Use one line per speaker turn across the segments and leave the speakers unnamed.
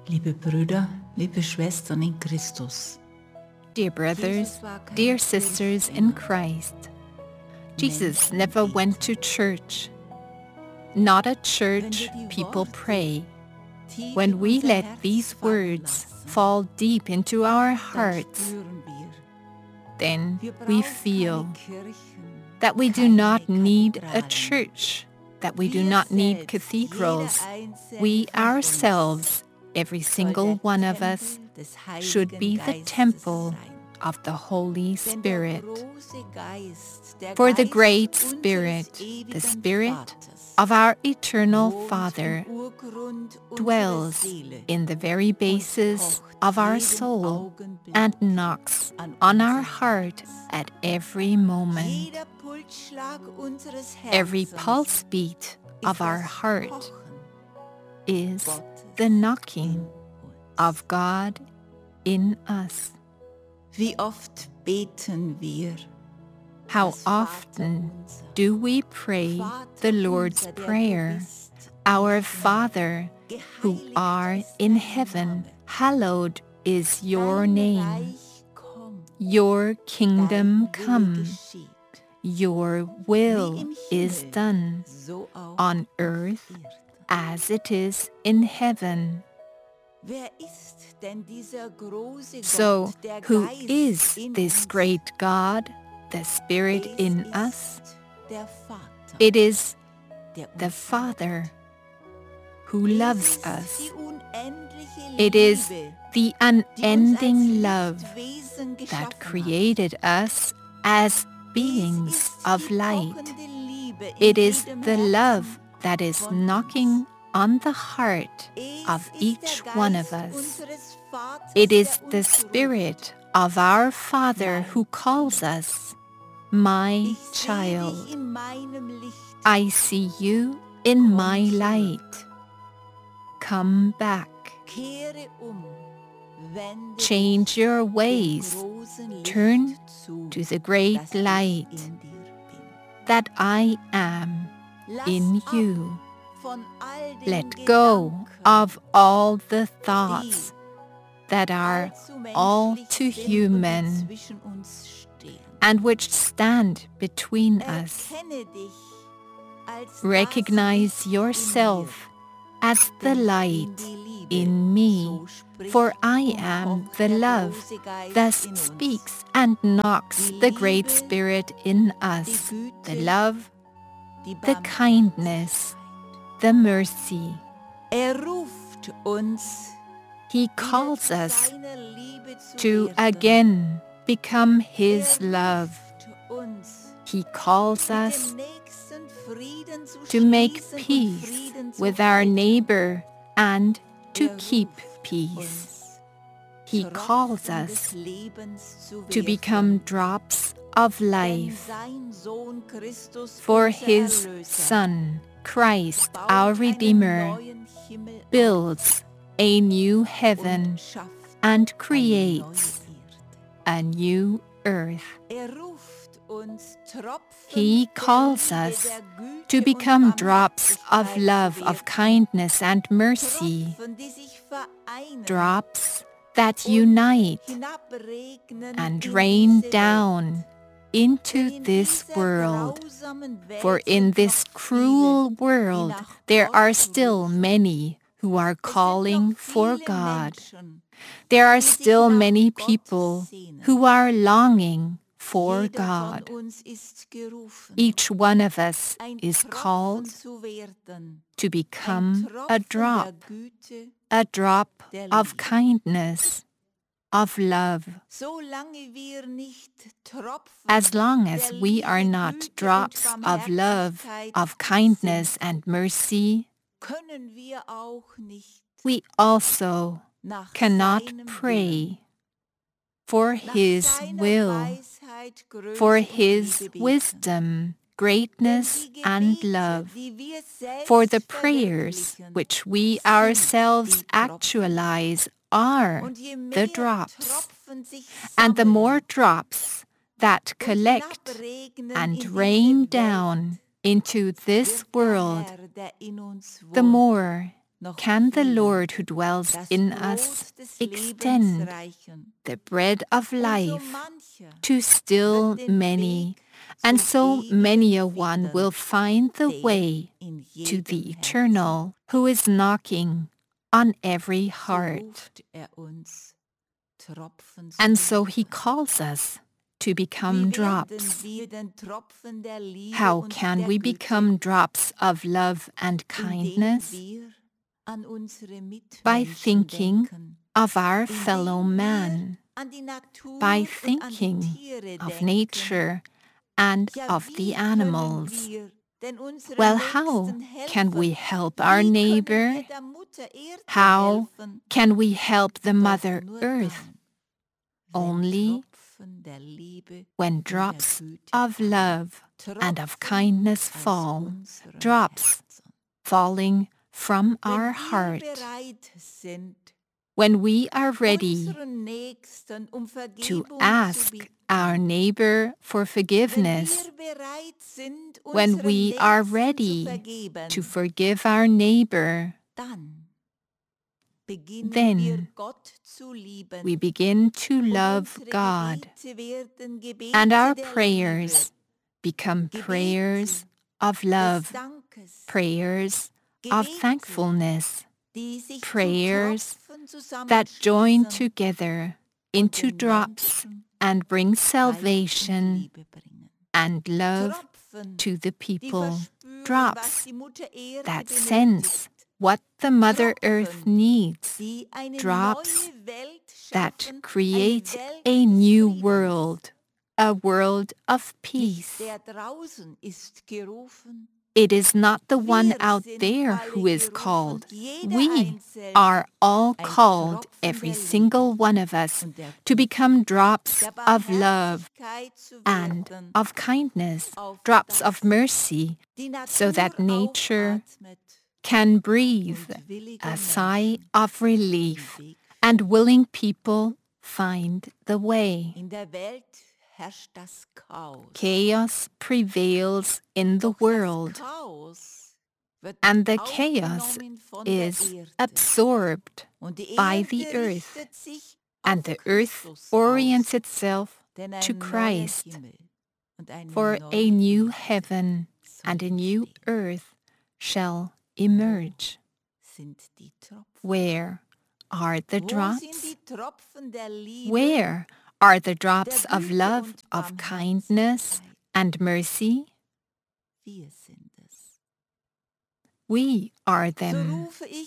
Liebe Brüder, liebe Schwestern in Christus.
Dear brothers, dear sisters in Christ, Jesus never went to church. Not at church people pray. When we let these words fall deep into our hearts, then we feel that we do not need a church, that we do not need cathedrals. We ourselves, every single one of us, should be the temple of the Holy Spirit. For the great Spirit, the Spirit of our eternal Father, dwells in the very basis of our soul and knocks on our heart at every moment. Every pulse beat of our heart is the knocking of God in us.
Wie oft beten wir?
How often do we pray the Lord's Prayer? Our Father, who art in heaven, hallowed is your name. Your kingdom come. Your will is done on earth as it is in heaven. So, who is this great God, the Spirit in us? It is the Father who loves us. It is the unending love that created us as beings of light. It is the love that is knocking on the heart of each one of us. It is the Spirit of our Father who calls us, my child. I see you in my light. Come back. Change your ways. Turn to the great light that I am in you. Let go of all the thoughts that are all too human and which stand between us. Recognize yourself as the light in me, for I am the love. Thus speaks and knocks the great Spirit in us, the love, the kindness, the mercy. He calls us to again become His love. He calls us to make peace with our neighbor and to keep peace. He calls us to become drops of life. For His Son, Christ, our Redeemer, builds a new heaven and creates a new earth. He calls us to become drops of love, of kindness and mercy, drops that unite and rain down into this world. For in this cruel world there are still many who are calling for God. There are still many people who are longing for God. Each one of us is called to become a drop of kindness, of love. As long as we are not drops of love, of kindness and mercy, we also cannot pray for His will, for His wisdom, greatness and love, for the prayers which we ourselves actualize are the drops, and the more drops that collect and rain down into this world, the more can the Lord who dwells in us extend the bread of life to still many, and so many a one will find the way to the eternal, who is knocking on every heart. And so he calls us to become drops. How can we become drops of love and kindness? By thinking of our fellow man, by thinking of nature and of the animals. Well, how can we help our neighbor? How can we help the Mother Earth? Only when drops of love and of kindness fall, drops falling from our heart. When we are ready to ask our neighbor for forgiveness, when we are ready to forgive our neighbor, then we begin to love God, and our prayers become prayers of love, prayers of thankfulness, prayers that join together into drops and bring salvation and love to the people, drops that sense what the Mother Earth needs, drops that create a new world, a world of peace. It is not the one out there who is called. We are all called, every single one of us, to become drops of love and of kindness, drops of mercy, so that nature can breathe a sigh of relief and willing people find the way. Chaos prevails in the world, and the chaos is absorbed by the earth, and the earth orients itself to Christ, for a new heaven and a new earth shall emerge. Where are the drops? Where are the drops of love, of kindness and mercy? We are them.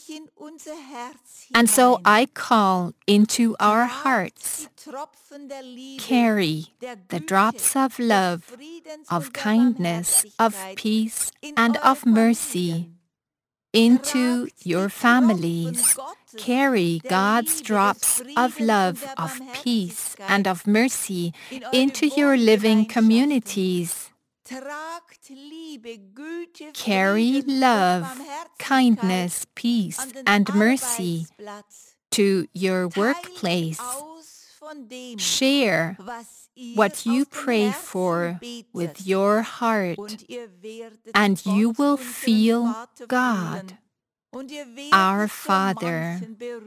And so I call into our hearts, carry the drops of love, of kindness, of peace, and of mercy into your families. Carry God's drops of love, of peace, and of mercy into your living communities. Carry love, kindness, peace, and mercy to your workplace. Share what you pray for with your heart, and you will feel God, our Father,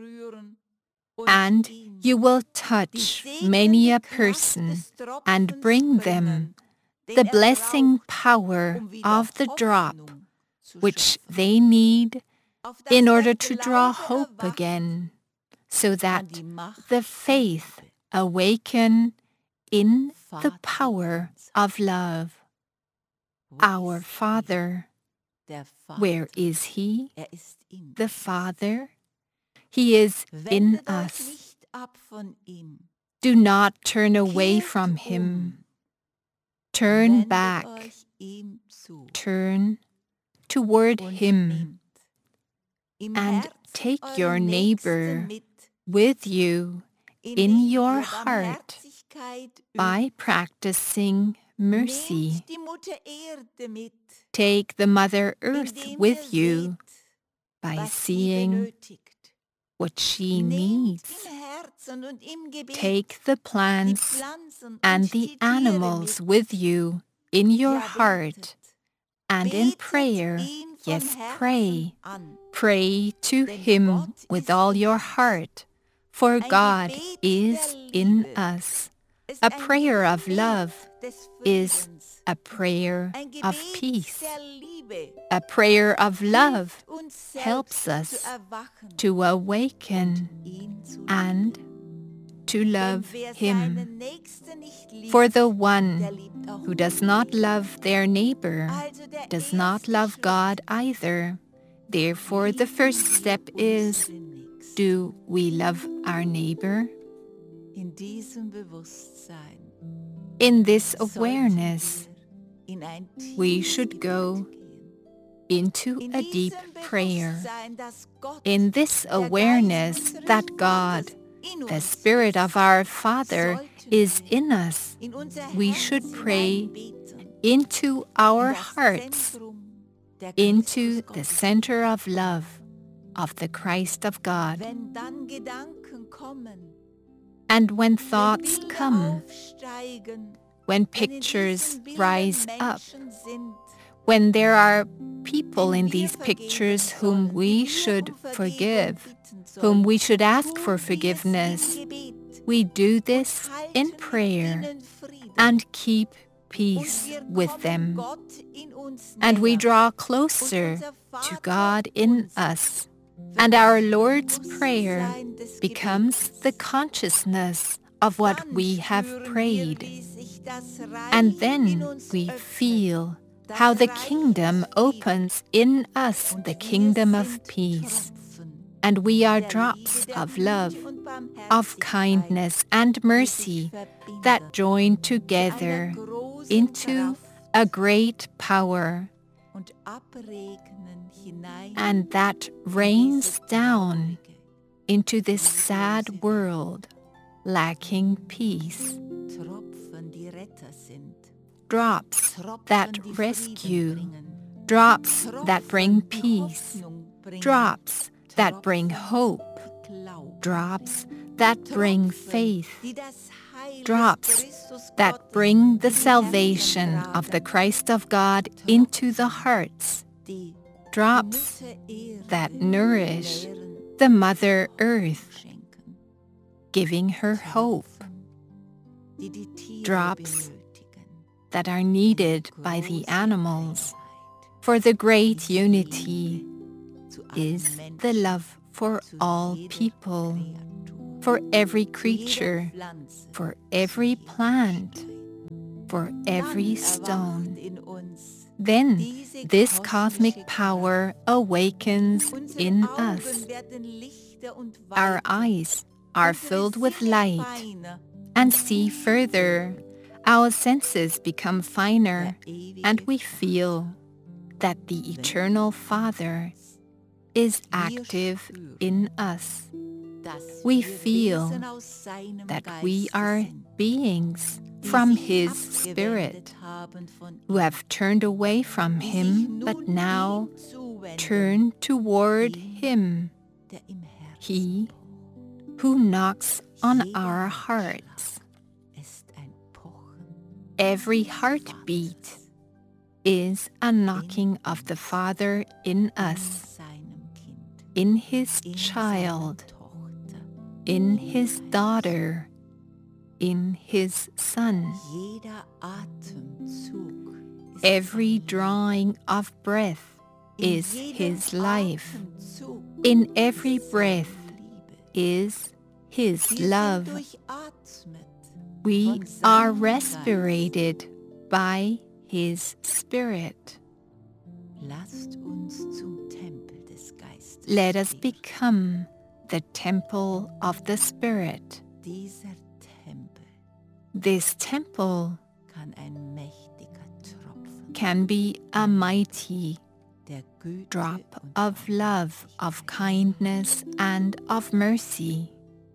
and you will touch many a person and bring them the blessing power of the drop which they need in order to draw hope again, so that the faith awaken in the power of love. Our Father, where is He? The Father? He is in us. Do not turn away from Him. Turn back. Turn toward Him. And take your neighbor with you in your heart by practicing mercy. Take the Mother Earth with you by seeing what she needs. Take the plants and the animals with you in your heart and in prayer Yes, pray. Pray to Him with all your heart, for God is in us. A prayer of love is a prayer of peace. A prayer of love helps us to awaken and to love Him. For the one who does not love their neighbor does not love God either. Therefore, the first step is, do we love our neighbor? In this awareness, we should go into a deep prayer. In this awareness that God, the Spirit of our Father, is in us, we should pray into our hearts, into the center of love of the Christ of God. And when thoughts come, when pictures rise up, when there are people in these pictures whom we should forgive, whom we should ask for forgiveness, we do this in prayer and keep peace with them. And we draw closer to God in us. And our Lord's Prayer becomes the consciousness of what we have prayed. And then we feel how the kingdom opens in us, the kingdom of peace. And we are drops of love, of kindness and mercy that join together into a great power, and that rains down into this sad world lacking peace. Drops that rescue, drops that bring peace, drops that bring hope, drops that bring faith, drops that bring the salvation of the Christ of God into the hearts, drops that nourish the Mother Earth, giving her hope, drops that are needed by the animals, for the great unity is the love for all people, for every creature, for every plant, for every stone. Then this cosmic power awakens in us. Our eyes are filled with light and see further. Our senses become finer, and we feel that the Eternal Father is active in us. We feel that we are beings from His Spirit, who have turned away from Him, but now turn toward Him, He who knocks on our hearts. Every heartbeat is a knocking of the Father in us, in His child, in His daughter, in His Son. Every drawing of breath is His life. In every breath is His love. We are respirated by His Spirit. Let us become the temple of the Spirit. This temple can be a mighty drop of love, of kindness, and of mercy.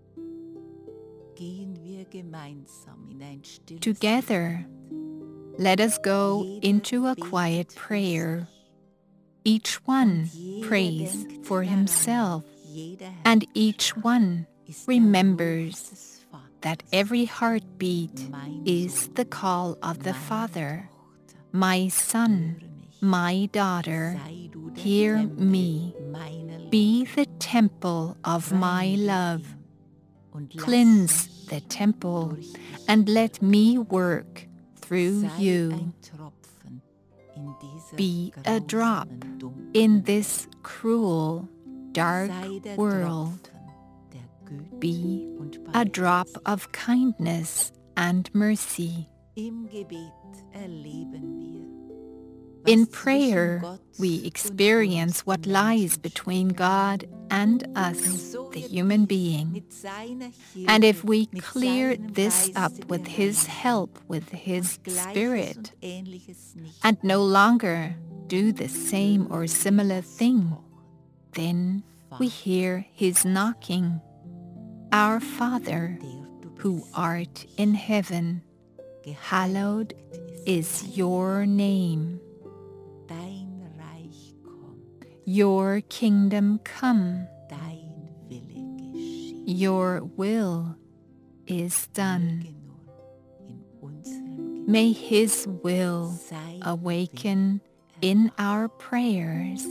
Together, let us go into a quiet prayer. Each one prays for himself, and each one remembers that every heartbeat is the call of the Father. My son, my daughter,
sei du der
hear
Tempel
me.
meiner
Be
Liebe.
the temple of my
Reinige
love.
ihn und lass
Cleanse
mich
the temple
durch dich
and let me work through
sei
you.
ein Tropfen in dieser
Be a drop
grausamen, dunklen
in this cruel, dark
sei der
world.
Tropfen der Güte
Be
und
a drop
Barmherzigkeit.
of kindness and mercy.
Im Gebet erleben wir,
In
was zwischen
prayer,
Gott
we
und
experience
uns
what
Menschen
lies between God and
Und
us,
so
the
wird
human
dies
being.
mit seiner
And if
Hilfe,
we
mit
clear
seinem
this up
Geiste
with His
bereinigt
help, with His
und Gleiches
Spirit,
und Ähnliches nicht
and no longer do the same or similar thing, then we hear His knocking. Our Father,
der du
who
bist,
art in heaven, hallowed is your name.
dein Reich kommt,
Your kingdom come.
dein Wille geschieht.
Your will is done.
Möge nun in unserem
May His will
Gebet sein
awaken in our prayers.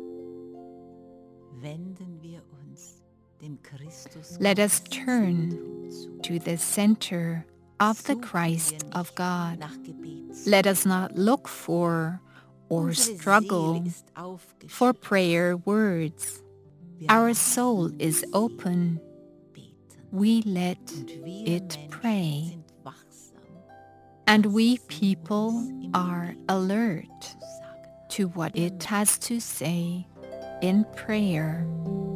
Wenden wir uns dem Christus
Let us
Gottes
turn
Zentrum zu.
to the center of the
Suchen
Christ
wir
of
nicht
God.
nach Gebets.
Let us not look for or
Unsere
struggle
Seele ist
for
aufgeschlossen.
prayer words.
Wir
Our
lassen
soul is
die
open.
Seele beten.
We let
Und wir
it
Menschen
pray.
sind wachsam,
And
was
we
sie
people
uns im
are
Gebet
alert
zu sagen hat.
to what it has to say in prayer.